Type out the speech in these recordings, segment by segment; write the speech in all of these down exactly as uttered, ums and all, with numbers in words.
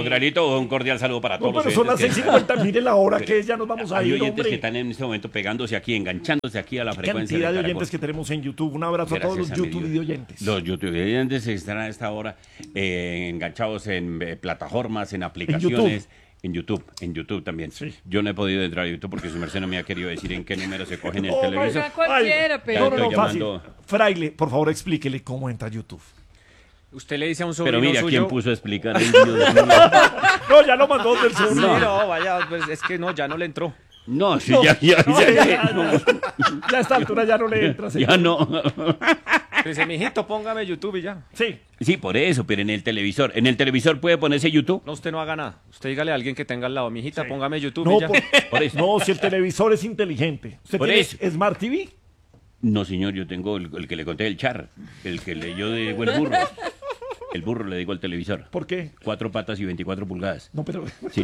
Andrelito, un cordial saludo para todos No, pero los son las oyentes seis que- cincuenta, mire la hora Pero que es, ya nos vamos a Hay ir, oyentes hombre. que están en este momento pegándose aquí, enganchándose aquí a la Qué frecuencia cantidad de del oyentes Caracol. que tenemos en YouTube. Un abrazo a todos los Gracias, YouTube amigo. oyentes. Los YouTube oyentes están a esta hora eh, enganchados en eh, plataformas, en aplicaciones. En YouTube, en YouTube también. Sí. Yo no he podido entrar a YouTube porque su merced no me ha querido decir en qué número se coge en el Oh, televisor. my God. Cualquiera, Ay, pero- No, no, no, Estoy fácil. llamando- Fraile, por favor, explíquele cómo entra a YouTube. Usted le dice a un sobrino Pero mira, suyo... ¿quién puso a explicar? Ay, Dios mío. No, ya lo mandó del Sí, sobrino. no, vaya, pues es que no, ya no le entró. No, sí, No, ya, ya, no, ya, ya, no. Ya a esta altura ya no le entra. señor. ya no. Dice, mijito, póngame YouTube y ya. Sí. Sí, por eso, pero en el televisor. ¿En el televisor puede ponerse YouTube? No, usted no haga nada. Usted dígale a alguien que tenga al lado, mijita, Sí. póngame YouTube No, y ya. por, Por eso. no, si el televisor es inteligente. ¿Usted Por tiene eso. Smart T V? No, señor, yo tengo el, el que le conté, el char, el que leyó de el burro. El burro le digo al televisor. ¿Por qué? Cuatro patas y veinticuatro pulgadas. No, pero... Sí.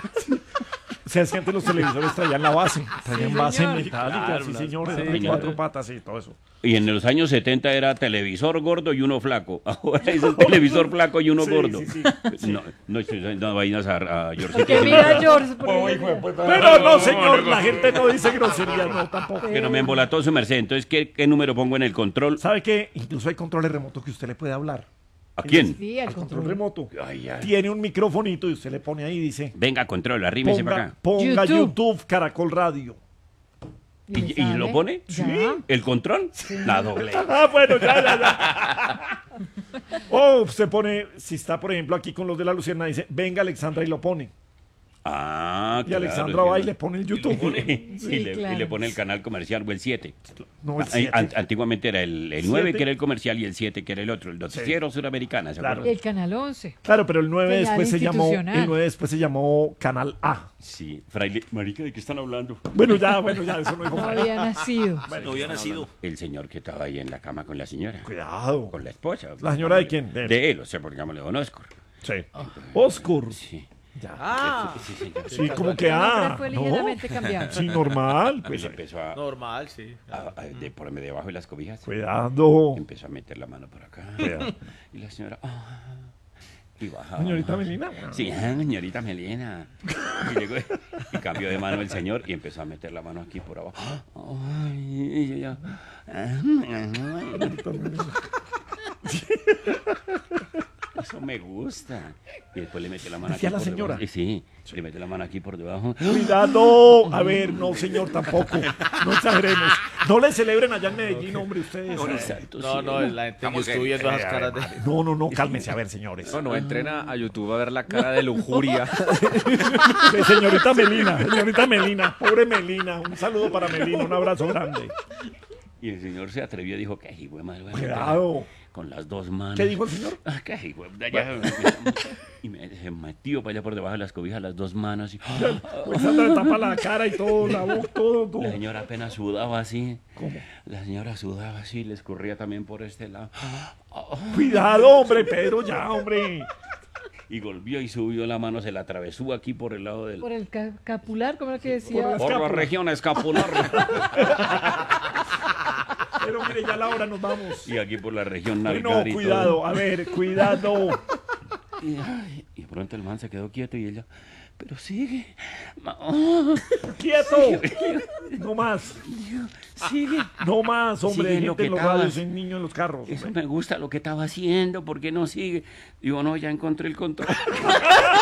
O sea, es que antes los televisores traían la base. Traían base señor. metálica, Claro, sí, la- señores. sí, de claro. cuatro patas y todo eso. Y en los años setenta era televisor gordo y uno flaco. Ahora es el televisor flaco y uno Sí, gordo. sí, sí. No, no estoy dando vainas a, a Georgito. Porque mira, George. porque- Pero no, señor, la gente no dice groserías, no, tampoco. Que no me embolató su merced. Entonces, ¿qué, qué número pongo en el control? ¿Sabe qué? Incluso hay controles remotos que usted le puede hablar. ¿A quién? Sí, al Al control control. remoto. Ay, ay. Tiene un microfonito y usted le pone ahí y dice... Venga, control, arrímese para Ponga, acá. ponga YouTube. YouTube. Caracol Radio. le ¿Y, y sale? lo pone? Ya. ¿El control? La doble. Ah, bueno, ya, ya, ya. O se pone, si está, por ejemplo, aquí con los de la Luciana, dice, venga Alexandra y lo pone. Ah, Y claro, Alexandra sí, va y no. le pone el YouTube. Y, Sí, le, y claro. le pone el canal comercial o el siete. No, el Ah, siete. an- Antiguamente era el, el nueve Siete. que era el comercial y el siete que era el otro, el noticiero suramericana, ¿se Claro. acuerdan? El canal once. Claro, pero el nueve Señal después se llamó, institucional. el nueve después se llamó Canal A. Sí, fraile, marica, ¿de qué están hablando? Bueno, ya, bueno, ya, eso no dijo No Fraile. había nacido. No había nacido. El señor que estaba ahí en la cama con la señora. Cuidado. Con la esposa. ¿La señora de quién? De él. De él, o sea, porque llamémosle Don Oscar. Sí. Oscar. Sí. Ya. Ah, Sí, señor. Sí, como que El nombre ah. fue ¿no? ligeramente cambiado. Sí, normal. Y Pues, le empezó a, normal, sí. a- a- de por debajo de las cobijas. cuidado. Empezó a meter la mano por acá. Cuidado. Y la señora. ah, y bajaba. Señorita Melina. Sí, ah, señorita Melina. Y, llegó, y cambió de mano el señor y empezó a meter la mano aquí por abajo. Ay, y yo ya. Eso me gusta. Y después le metió la mano aquí ¿Hacía la por señora? debajo. Sí, le metió la mano aquí por debajo. Cuidado. A ver, no, señor, tampoco. No exageremos. No le celebren allá en Medellín, hombre, ustedes. Santo No, no, cielo. la gente que estoy viendo esas caras de... No, no, no, cálmense, a ver, señores. No, no, entren a, a YouTube a ver la cara de lujuria. Eh, señorita Melina, señorita Melina, pobre Melina. Un saludo para Melina, un abrazo grande. Y el señor se atrevió y dijo, ¿qué hijo de madre? voy a meter Cuidado. Con las dos manos. ¿Qué dijo el señor? Ah, ¿qué hijo de- ya- Y me se metió para allá por debajo de las cobijas las dos manos. Y, Pues anda, le tapa la cara y todo, la boca, todo, todo. la señora apenas sudaba así. ¿Cómo? La señora sudaba así, le escurría también por este lado. Cuidado, hombre, Pedro, ya, hombre. Y volvió y subió la mano, se la atravesó aquí por el lado del... Por el ca- capular, ¿cómo era que Por decía? la- Por la escápula. región escapular. Pero mire, ya la hora nos vamos. Y aquí por la región Ay, nalgar no, y cuidado, todo. a ver, cuidado. Y, ay, y de pronto el man se quedó quieto y ella... Pero sigue. Ma- oh, ¡Quieto! No más, sigue. no más, hombre. Sigue Hay lo gente que en los estabas. radios, hay niños en los carros. Eso hombre. me gusta lo que estaba haciendo, ¿por qué no sigue? Digo, no, ya encontré el control.